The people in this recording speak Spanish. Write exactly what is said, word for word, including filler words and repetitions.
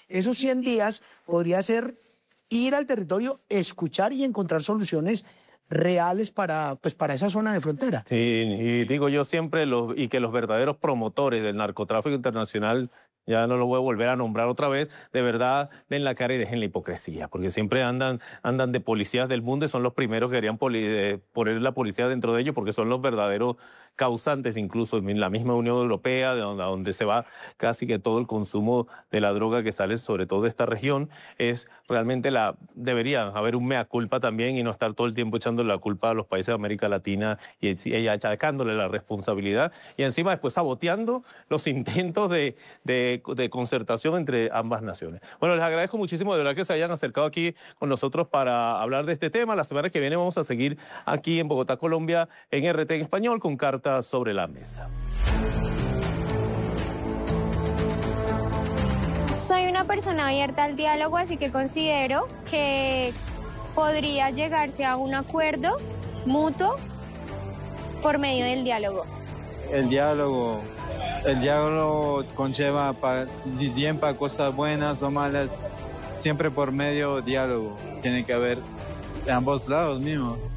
esos cien días podría ser ir al territorio, escuchar y encontrar soluciones reales para, pues, para esa zona de frontera. Sí, y digo yo siempre, los, y que los verdaderos promotores del narcotráfico internacional, ya no lo voy a volver a nombrar otra vez, de verdad den la cara y dejen la hipocresía, porque siempre andan, andan de policías del mundo y son los primeros que querían poli, eh, poner la policía dentro de ellos, porque son los verdaderos causantes, incluso en la misma Unión Europea, de donde, donde se va casi que todo el consumo de la droga que sale sobre todo de esta región, es realmente la, debería haber un mea culpa también y no estar todo el tiempo echando la culpa a los países de América Latina y, y achacándole la responsabilidad y encima después saboteando los intentos de, de, de concertación entre ambas naciones. Bueno, les agradezco muchísimo de verdad que se hayan acercado aquí con nosotros para hablar de este tema. La semana que viene vamos a seguir aquí en Bogotá, Colombia, en R T en español con Cartas sobre la Mesa. Soy una persona abierta al diálogo, así que considero que podría llegarse a un acuerdo mutuo por medio del diálogo. El diálogo, el diálogo conlleva pa, bien para cosas buenas o malas, siempre por medio diálogo. Tiene que haber de ambos lados mismos.